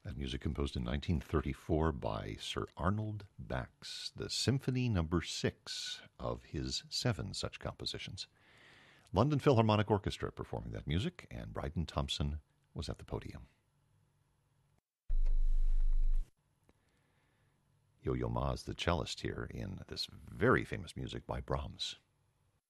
That music composed in 1934 by Sir Arnold Bax, the Symphony No. 6 of his 7 such compositions. London Philharmonic Orchestra performing that music, and Bryden Thompson was at the podium. Yo-Yo Ma is the cellist here in this very famous music by Brahms.